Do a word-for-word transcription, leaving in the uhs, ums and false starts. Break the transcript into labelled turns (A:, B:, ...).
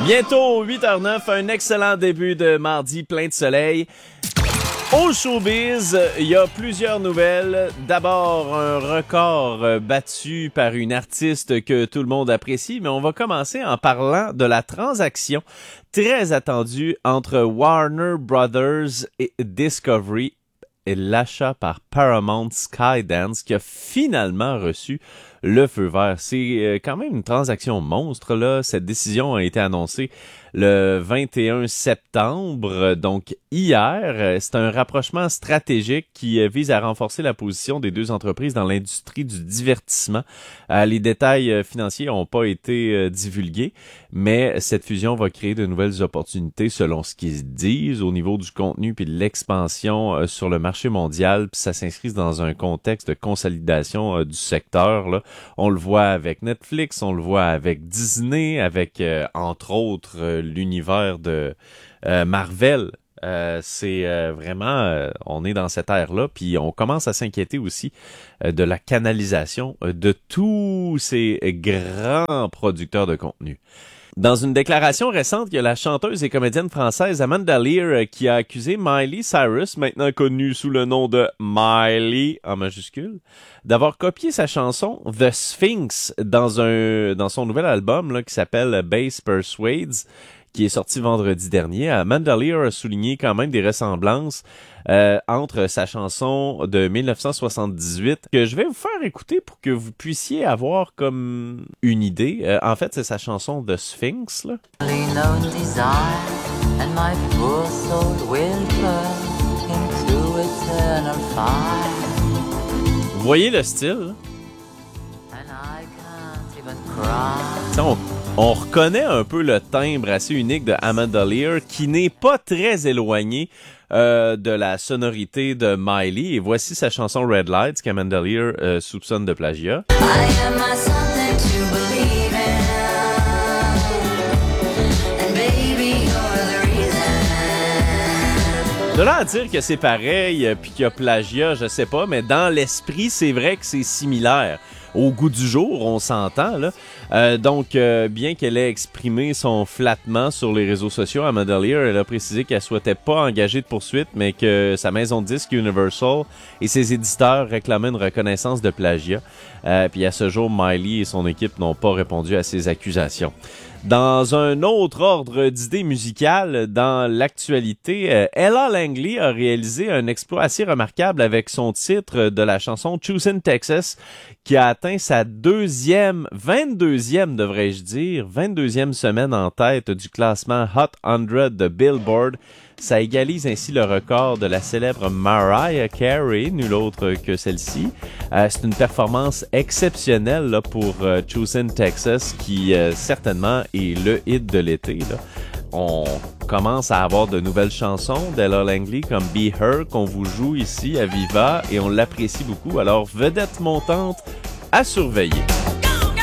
A: Bientôt huit heures neuf, un excellent début de mardi plein de soleil. Au showbiz, il y a plusieurs nouvelles. D'abord, un record battu par une artiste que tout le monde apprécie, mais on va commencer en parlant de la transaction très attendue entre Warner Brothers et Discovery et l'achat par Paramount Skydance qui a finalement reçu le feu vert. C'est quand même une transaction monstre, là. Cette décision a été annoncée le vingt et un septembre, donc hier. C'est un rapprochement stratégique qui vise à renforcer la position des deux entreprises dans l'industrie du divertissement. Euh, les détails financiers n'ont pas été euh, divulgués, mais cette fusion va créer de nouvelles opportunités selon ce qu'ils disent au niveau du contenu puis de l'expansion euh, sur le marché mondial. Puis ça s'inscrit dans un contexte de consolidation euh, du secteur, là. On le voit avec Netflix, on le voit avec Disney, avec euh, entre autres euh, l'univers de euh, Marvel. Euh, c'est euh, vraiment, euh, on est dans cette ère-là, puis on commence à s'inquiéter aussi euh, de la canalisation euh, de tous ces grands producteurs de contenu. Dans une déclaration récente, il y a la chanteuse et comédienne française Amanda Lear qui a accusé Miley Cyrus, maintenant connue sous le nom de Miley en majuscule, d'avoir copié sa chanson The Sphinx dans un dans son nouvel album là, qui s'appelle Bass Persuades, qui est sorti vendredi dernier. Amanda Lear a souligné quand même des ressemblances euh, entre sa chanson de dix-neuf cent soixante-dix-huit que je vais vous faire écouter pour que vous puissiez avoir comme une idée. Euh, en fait, c'est sa chanson The Sphinx, là. Vous voyez le style, là? T'sais, on, on reconnaît un peu le timbre assez unique de Amanda Lear qui n'est pas très éloigné euh, de la sonorité de Miley. Et voici sa chanson Red Lights qu'Amanda Lear euh, soupçonne de plagiat. De là à dire que c'est pareil puis qu'il y a plagiat, je sais pas, mais dans l'esprit, c'est vrai que c'est similaire. Au goût du jour, on s'entend, là. Euh, donc, euh, bien qu'elle ait exprimé son flattement sur les réseaux sociaux, Amanda Lear, elle a précisé qu'elle souhaitait pas engager de poursuite, mais que sa maison de disques Universal et ses éditeurs réclamaient une reconnaissance de plagiat. Euh, puis à ce jour, Miley et son équipe n'ont pas répondu à ces accusations. Dans un autre ordre d'idées musicales, dans l'actualité, euh, Ella Langley a réalisé un exploit assez remarquable avec son titre de la chanson Choosing Texas, qui a atteint sa deuxième, vingt-deuxième devrais-je dire, vingt-deuxième semaine en tête du classement Hot cent de Billboard. Ça égalise ainsi le record de la célèbre Mariah Carey, nulle autre que celle-ci. Euh, c'est une performance exceptionnelle là, pour euh, Choosing Texas, qui euh, certainement est le hit de l'été, là. On commence à avoir de nouvelles chansons d'Ella Langley comme Be Her qu'on vous joue ici à Viva et on l'apprécie beaucoup. Alors, vedette montante à surveiller.